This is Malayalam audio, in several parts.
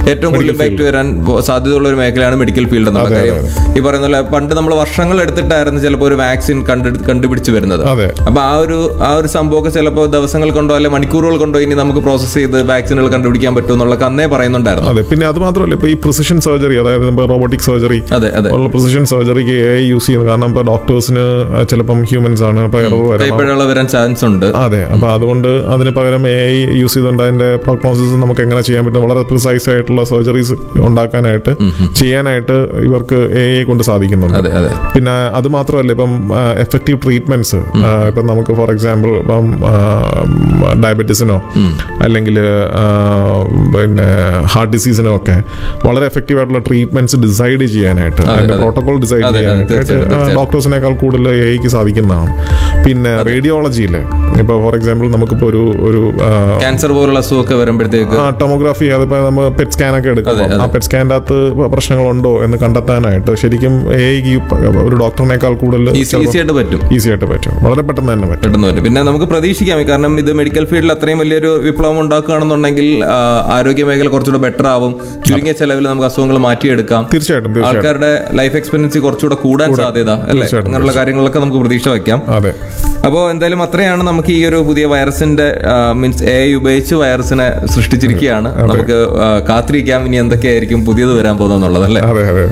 ഏറ്റവും കൂടുതൽ ഇമ്പാക്ട് വരാൻ സാധ്യതയുള്ള ഒരു മേഖലയാണ് മെഡിക്കൽ ഫീൽഡ് എന്നുള്ള കാര്യം. ഈ പറയുന്ന പോലെ പണ്ട് നമ്മൾ വർഷങ്ങൾ എടുത്തിട്ടായിരുന്നു ചിലപ്പോൾ ഒരു വാക്സിൻ കണ്ടുപിടിച്ച് വരുന്നത്. അപ്പൊ ആ ഒരു സംഭവമൊക്കെ ചിലപ്പോൾ ദിവസങ്ങൾ കൊണ്ടോ അല്ലെ മണിക്കൂറുകൾ കൊണ്ടോ ഇനി നമുക്ക് പ്രോസസ് ചെയ്ത് വാക്സിനുകൾ കണ്ടുപിടിക്കാൻ പറ്റും എന്നുള്ളതൊക്കെ അന്നേ പറയുന്നുണ്ടായിരുന്നു. അതെ, പിന്നെ അത് മാത്രമല്ല ഇപ്പൊ ഈ പ്രിസിഷൻ സർജറി, അതായത് റോബോട്ടിക് സർജറി, പ്രിസിഷൻ സർജറിക്ക് AI യൂസ് ചെയ്യുന്നത്. കാരണം ഇപ്പൊ ഡോക്ടേഴ്സിന് ചിലപ്പം ഹ്യൂമൻസ് ആണ് വരാൻ ചാൻസ് ഉണ്ട്. അതെ, അപ്പൊ അതുകൊണ്ട് അതിന് പകരം AI യൂസ് ചെയ്തുകൊണ്ട് അതിന്റെ പ്രോഗ്നോസിസ് നമുക്ക് എങ്ങനെ ചെയ്യാൻ പറ്റും, വളരെ പ്രിസൈസ് ആയിട്ടുള്ള സർജറീസ് ഉണ്ടാക്കാനായിട്ട് ചെയ്യാനായിട്ട് ഇവർക്ക് AI കൊണ്ട് സാധിക്കുന്നുണ്ട്. പിന്നെ അത് മാത്രമല്ല ഇപ്പം എഫക്റ്റീവ് ട്രീറ്റ്മെന്റ്സ്, ഇപ്പം നമുക്ക് ഫോർ എക്സാമ്പിൾ ഇപ്പം ഡയബറ്റീസിനോ അല്ലെങ്കിൽ പിന്നെ ഹാർട്ട് ഡിസീസിനോ ഒക്കെ വളരെ എഫക്റ്റീവ് ആയിട്ടുള്ള ട്രീറ്റ്മെന്റ്സ് ഡിസൈഡ് ചെയ്യാനായിട്ട്, അതിന്റെ പ്രോട്ടോകോൾ ഡിസൈഡ് ചെയ്യാനായിട്ട് ഡോക്ടേഴ്സിനേക്കാൾ കൂടുതൽ AIക്ക് സാധിക്കുന്നതാണ്. പിന്നെ റേഡിയോളജിയിൽ ഇപ്പൊ ഫോർ എക്സാമ്പിൾ നമുക്കിപ്പോ ഒരു ക്യാൻസർ പോലുള്ള അസുഖമൊക്കെ വരുമ്പോഴത്തേക്ക് ടോമോഗ്രാഫി, അതിപ്പോ നമ്മൾ പെറ്റ് സ്കാൻ ഒക്കെ എടുക്കും. ആ പെറ്റ് സ്കാനിന്റെ അകത്ത് പ്രശ്നങ്ങളുണ്ടോ എന്ന് കണ്ടെത്താനായിട്ട് ശരിക്കും AIക്ക് ഒരു ഡോക്ടറിനേക്കാൾ കൂടുതൽ ഈസി ആയിട്ട് പറ്റും, വളരെ പെട്ടെന്ന് തന്നെ പറ്റും. പിന്നെ നമുക്ക് പ്രതീക്ഷിക്കാം, കാരണം ഇത് മെഡിക്കൽ ഫീൽഡിൽ അത്രയും വലിയൊരു വിപ്ലവം ഉണ്ടാക്കുകയാണെന്നുണ്ടെങ്കിൽ ആരോഗ്യ മേഖല കുറച്ചുകൂടെ ബെറ്റർ ആവും. ചുരുങ്ങിയ ചെലവിൽ നമുക്ക് അസുഖങ്ങൾ മാറ്റിയെടുക്കാം. തീർച്ചയായിട്ടും ആൾക്കാരുടെ ലൈഫ് എക്സ്പെക്ടൻസി കുറച്ചുകൂടെ കൂടാൻ സാധ്യത അല്ലേ, അങ്ങനെയുള്ള കാര്യങ്ങളൊക്കെ നമുക്ക് പ്രതീക്ഷ വയ്ക്കാം. അപ്പോൾ എന്തായാലും അത്രയാണ് നമുക്ക് ഈ ഒരു പുതിയ വൈറസിന്റെ മീൻസ് AI ഉപയോഗിച്ച് വൈറസിനെ സൃഷ്ടിച്ചിരിക്കുകയാണ്. നമുക്ക് കാത്തിരിക്കാം ഇനി എന്തൊക്കെയായിരിക്കും പുതിയത് വരാൻ പോകുന്നത് അല്ലേ.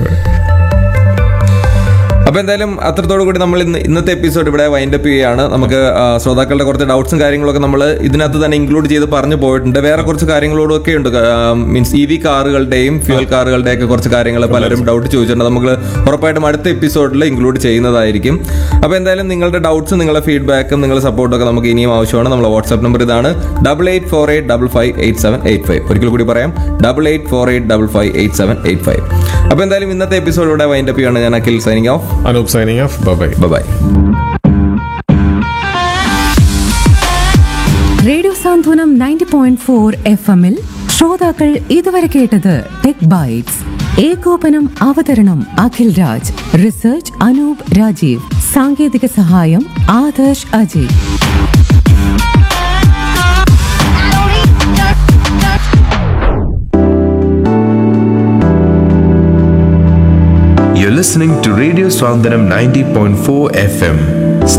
അപ്പൊ എന്തായാലും അത്രത്തോടു കൂടി നമ്മൾ ഇന്നത്തെ എപ്പിസോഡ് ഇവിടെ വൈൻഡപ്പ് ചെയ്യുകയാണ്. നമുക്ക് ശ്രോതാക്കളുടെ കുറച്ച് ഡൗട്ട്സും കാര്യങ്ങളൊക്കെ നമ്മൾ ഇതിനകത്ത് തന്നെ ഇൻക്ലൂഡ് ചെയ്ത് പറഞ്ഞു പോയിട്ടുണ്ട്. വേറെ കുറച്ച് കാര്യങ്ങളോടൊക്കെ ഉണ്ട്, മീൻസ് EV കാറുകളുടെയും ഫ്യൂൽ കാറുകളുടെയും ഒക്കെ കുറച്ച് കാര്യങ്ങൾ പലരും ഡൗട്ട് ചോദിച്ചിട്ടുണ്ട്. നമുക്ക് ഉറപ്പായിട്ടും അടുത്ത എപ്പിസോഡിൽ ഇൻക്ലൂഡ് ചെയ്യുന്നതായിരിക്കും. അപ്പൊ എന്തായാലും നിങ്ങളുടെ ഡൗട്ട്സും നിങ്ങളുടെ ഫീഡ്ബാക്കും നിങ്ങളുടെ സപ്പോർട്ടും ഒക്കെ നമുക്ക് ഇനിയും ആവശ്യമാണ്. നമ്മുടെ വാട്സ്ആപ്പ് നമ്പർ ഇതാണ് 8848558785. ഒരിക്കൽ കൂടി പറയാം 8848558785. അപ്പൊ എന്തായാലും ഇന്നത്തെ എപ്പിസോഡ് ഇവിടെ വൈൻഡപ്പ് ചെയ്യാണ്. ഞാൻ Akhil signing off, Anoop signing off. By. Radio സാന്ത്വനം 90.4 FM-ൽ ശ്രോതാക്കൾ ഇതുവരെ കേട്ടത് ടെക് ബൈറ്റ്സ്. ഏകോപനം അവതരണം അഖിൽ രാജ്, റിസർച്ച് അനൂപ് രാജീവ്, സാങ്കേതിക സഹായം Adarsh Ajay. You're listening to Radio Swandaram 90.4 FM.